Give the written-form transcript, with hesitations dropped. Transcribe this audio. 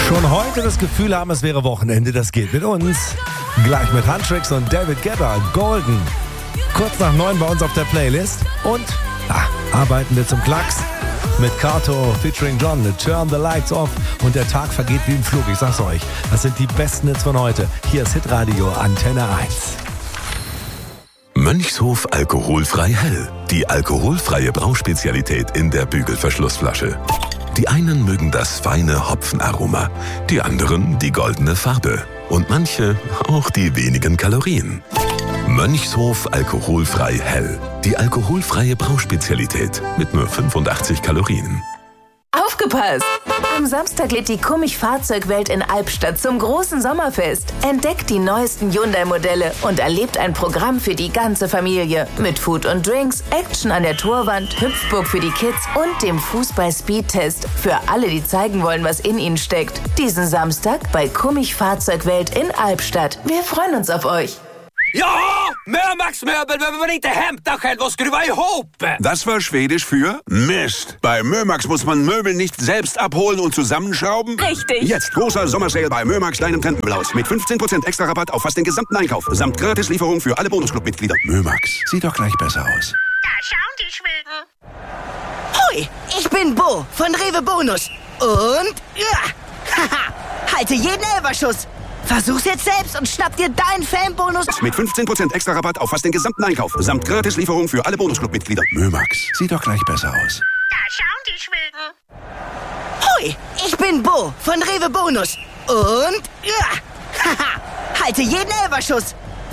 Schon heute das Gefühl haben, es wäre Wochenende, das geht mit uns. Gleich mit Huntrix und David Guetta, Golden. Kurz nach 9 bei uns auf der Playlist. Und arbeiten wir zum Klacks mit Kato featuring John, Turn the Lights Off. Und der Tag vergeht wie im Flug, ich sag's euch. Das sind die besten Hits von heute. Hier ist Hitradio Antenne 1. Mönchshof alkoholfrei hell. Die alkoholfreie Brauspezialität in der Bügelverschlussflasche. Die einen mögen das feine Hopfenaroma, die anderen die goldene Farbe und manche auch die wenigen Kalorien. Mönchshof alkoholfrei hell. Die alkoholfreie Brauspezialität mit nur 85 Kalorien. Aufgepasst! Am Samstag lädt die Kummich-Fahrzeugwelt in Albstadt zum großen Sommerfest. Entdeckt die neuesten Hyundai-Modelle und erlebt ein Programm für die ganze Familie. Mit Food und Drinks, Action an der Torwand, Hüpfburg für die Kids und dem Fußball-Speed-Test. Für alle, die zeigen wollen, was in ihnen steckt. Diesen Samstag bei Kummich-Fahrzeugwelt in Albstadt. Wir freuen uns auf euch. Ja, Mörmax Möbel behöver man inte hämta själv och skruva ihop. Das war Schwedisch für Mist. Bei Mörmax muss man Möbel nicht selbst abholen und zusammenschrauben. Richtig. Jetzt großer Sommersale bei Mörmax, deinem Trendmöbelhaus. Mit 15% extra Rabatt auf fast den gesamten Einkauf. Samt Gratislieferung für alle Bonusclub-Mitglieder. Mörmax, sieht doch gleich besser aus. Da schauen die Schweden. Hoi, ich bin Bo von Rewe Bonus. Und, haha, halte jeden Elferschuss. Versuch's jetzt selbst und schnapp dir deinen Fanbonus. Mit 15% extra Rabatt auf fast den gesamten Einkauf. Samt Gratislieferung für alle Bonusclub-Mitglieder. Mörmax, sieht doch gleich besser aus. Da schauen die Schweden. Hoi, ich bin Bo von Rewe Bonus. Und, haha, halte jeden Elferschuss.